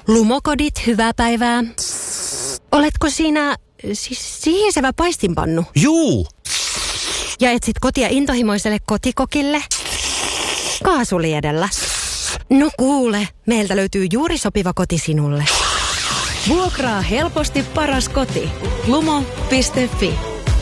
Lumokodit, hyvää päivää. Oletko siinä siis sihisevä paistinpannu? Juu. Ja etsit kotia intohimoiselle kotikokille? Kaasuliedellä. No kuule, meiltä löytyy juuri sopiva koti sinulle. Vuokraa helposti paras koti. Lumo.fi